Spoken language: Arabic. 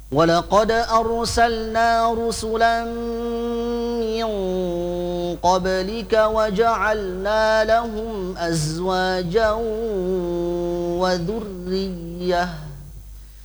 ولقد أرسلنا رسلا من قبلك وجعلنا لهم أزواجا وذرية